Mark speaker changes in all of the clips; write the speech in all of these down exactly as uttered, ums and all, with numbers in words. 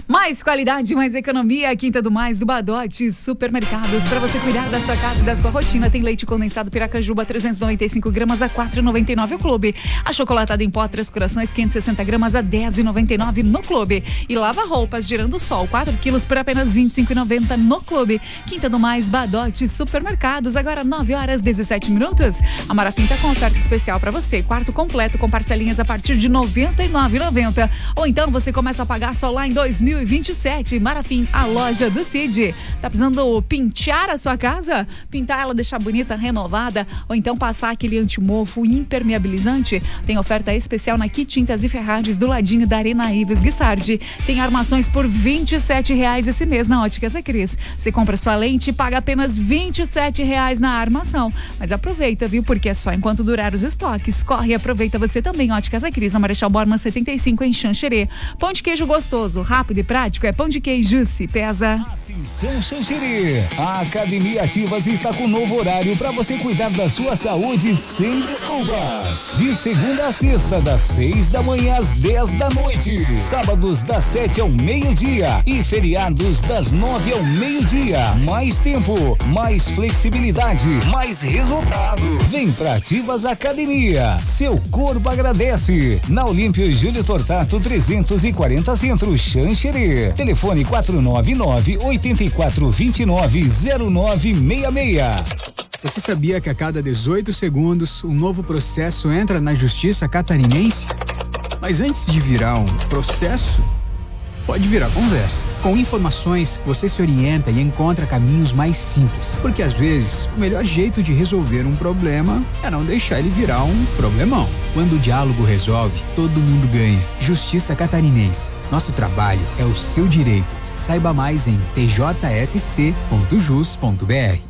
Speaker 1: Mais qualidade, mais economia, Quinta do Mais, do Badote Supermercados. Para você cuidar da sua casa e da sua rotina, tem leite condensado Piracanjuba trezentos e noventa e cinco gramas a quatro reais e noventa e nove no Clube. A chocolatada em pó Três Corações quinhentos e sessenta gramas a dez reais e noventa e nove no Clube. E lava roupas Girando Sol quatro quilos por apenas vinte e cinco reais e noventa centavos no Clube. Quinta do Mais, Badote Supermercados. Agora nove horas e dezessete minutos. A Marafim tá com oferta especial para você. Quarto completo com parcelinhas a partir de noventa e nove reais e noventa centavos. Ou então você começa a pagar só lá em dois mil e vinte e sete. Marafim, a loja do Cid. Tá precisando pintar a sua casa? Pintar ela, deixar bonita, renovada? Ou então passar aquele antimofo impermeabilizante? Tem oferta especial na Kit Tintas e Ferragens do ladinho da Arena Ives Guissardi. Tem armações por vinte e sete reais esse mês na Óticas Cris. Você compra sua lente e paga apenas vinte e sete reais na armação. Mas aproveita, viu? Porque é só enquanto durar os estoques. Corre e aproveita você também. Óticas Cris, na Marechal Bormann setenta e cinco, em Xanxerê. Pão de queijo gostoso, rápido e prático é Pão de Queijo Se Pesa.
Speaker 2: Atenção, Xanxerê. A Academia Ativas está com um novo horário para você cuidar da sua saúde sem desculpas. De segunda a sexta, das seis da manhã às dez da noite. Sábados das sete ao meio-dia e feriados das nove ao meio-dia. Mais tempo, mais flexibilidade, mais resultado. Vem pra Ativas Academia. Seu corpo agradece. Na Olímpio Júlio Tortato trezentos e quarenta Centro, Xanxerê. Telefone quatro nove nove, oito quatro dois nove, zero nove seis seis.
Speaker 3: Você sabia que a cada dezoito segundos um novo processo entra na Justiça Catarinense? Mas antes de virar um processo, pode virar conversa. Com informações, você se orienta e encontra caminhos mais simples. Porque às vezes, o melhor jeito de resolver um problema é não deixar ele virar um problemão. Quando o diálogo resolve, todo mundo ganha. Justiça Catarinense. Nosso trabalho é o seu direito. Saiba mais em t j s c ponto jus ponto b r.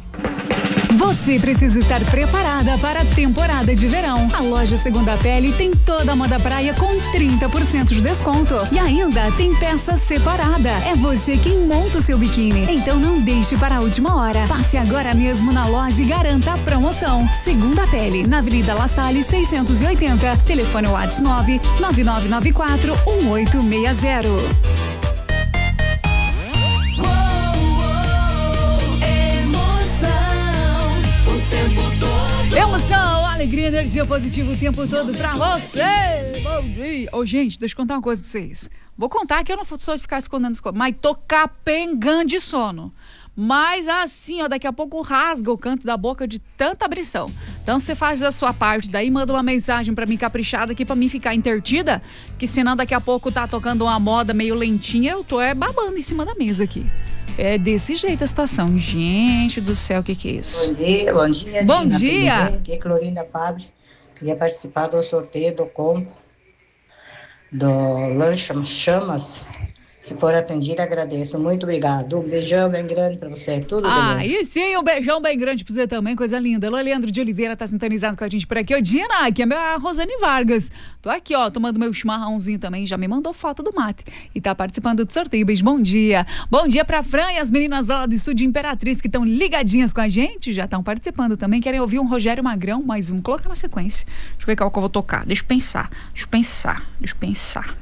Speaker 1: Você precisa estar preparada para a temporada de verão. A loja Segunda Pele tem toda a moda praia com trinta por cento de desconto. E ainda tem peça separada. É você quem monta o seu biquíni. Então não deixe para a última hora. Passe agora mesmo na loja e garanta a promoção. Segunda Pele, na Avenida La Salle seiscentos e oitenta. Telefone WhatsApp nove nove nove nove quatro um oito seis zero. Emoção, alegria, energia positiva o tempo todo pra você. Bom dia. Ô, gente, deixa eu contar uma coisa pra vocês. Vou contar que eu não sou de ficar escondendo as coisas, mas tô capengando de sono. Mas assim, ó, daqui a pouco rasga o canto da boca de tanta abrição. Então você faz a sua parte, daí manda uma mensagem pra mim caprichada aqui pra mim ficar intertida, que senão daqui a pouco tá tocando uma moda meio lentinha, eu tô é babando em cima da mesa aqui. É desse jeito a situação. Gente do céu, o que que é isso?
Speaker 4: Bom dia, bom dia.
Speaker 1: Bom dia.
Speaker 4: Aqui é Clorinda Fabres. Queria participar do sorteio do combo do Lanche Chamas. Se for atendida, agradeço. Muito obrigado. Um beijão bem grande pra você. Tudo
Speaker 1: Ah,
Speaker 4: bem.
Speaker 1: e sim, um beijão bem grande pra você também. Coisa linda. Alô, Leandro de Oliveira tá sintonizado com a gente por aqui. Ô, Dina, aqui é a Rosane Vargas. Tô aqui, ó, tomando meu chimarrãozinho também. Já me mandou foto do mate. E tá participando do sorteio. Beijo, bom dia. Bom dia pra Fran e as meninas lá do Estúdio Imperatriz que estão ligadinhas com a gente. Já estão participando também. Querem ouvir um Rogério Magrão, mais um. Coloca na sequência. Deixa eu ver qual que eu vou tocar. Deixa eu pensar. Deixa eu pensar. Deixa eu pensar.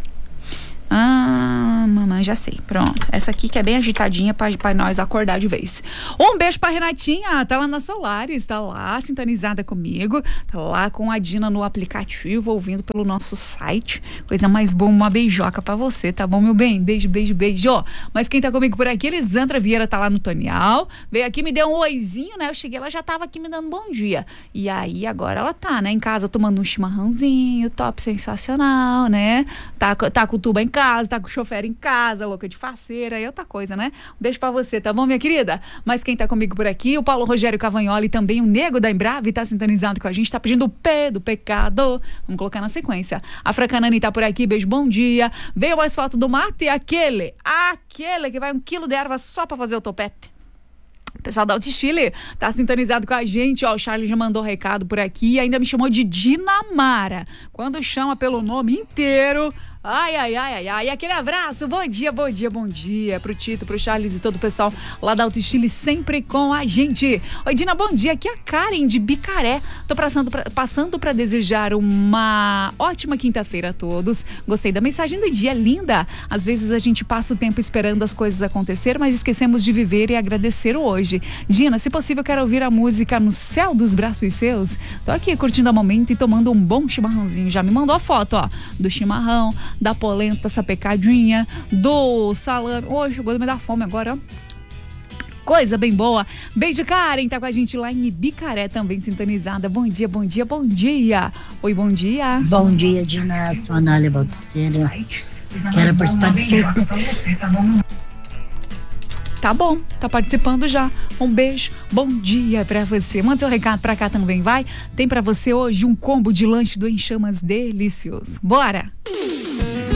Speaker 1: Ah, mamãe, já sei. Pronto. Essa aqui que é bem agitadinha pra, pra nós acordar de vez. Um beijo pra Renatinha. Tá lá na Solares, tá lá sintonizada comigo. Tá lá com a Dina no aplicativo, ouvindo pelo nosso site. Coisa mais boa, uma beijoca pra você, tá bom, meu bem? Beijo, beijo, beijo. Ó, mas quem tá comigo por aqui, Elisandra Vieira, tá lá no Tonial. Veio aqui, me deu um oizinho, né? Eu cheguei, ela já tava aqui me dando bom dia. E aí, agora ela tá, né? Em casa, tomando um chimarrãozinho, top sensacional, né? Tá, tá com o tuba em casa. Casa, tá com o chofer em casa, louca de faceira e outra coisa, né? Um beijo pra você, tá bom, minha querida? Mas quem tá comigo por aqui, o Paulo Rogério Cavagnoli, também o Nego da Embrave, tá sintonizado com a gente, tá pedindo o P do pecado. Vamos colocar na sequência. A Fracanani tá por aqui, beijo, bom dia. Veio mais foto do mate, aquele, aquele que vai um quilo de erva só pra fazer o topete. O pessoal da Altistile tá sintonizado com a gente, ó, o Charles já mandou recado por aqui e ainda me chamou de Dinamara. Quando chama pelo nome inteiro, Ai, ai, ai, ai, ai. Aquele abraço. Bom dia, bom dia, bom dia pro Tito, pro Charles e todo o pessoal lá da Alto Chile sempre com a gente. Oi, Dina, bom dia. Aqui é a Karen de Bicaré. Tô passando pra, passando pra desejar uma ótima quinta-feira a todos. Gostei da mensagem do dia, linda. Às vezes a gente passa o tempo esperando as coisas acontecer, mas esquecemos de viver e agradecer o hoje. Dina, se possível, quero ouvir a música No Céu dos Braços Seus. Tô aqui curtindo o momento e tomando um bom chimarrãozinho. Já me mandou a foto, ó, do chimarrão, da polenta sapecadinha, do salame. Hoje chegou a me dar fome agora, ó. Coisa bem boa. Beijo, Karen, tá com a gente lá em Bicaré também sintonizada. Bom dia, bom dia, bom dia. Oi, bom dia.
Speaker 5: Bom dia, Dina. Sou Anália Baltuceira. Quero participar do sorteio.
Speaker 1: Tá bom, tá participando já. Um beijo, bom dia pra você. Manda seu recado pra cá também, vai. Tem pra você hoje um combo de lanche do Em Chamas delicioso. Bora!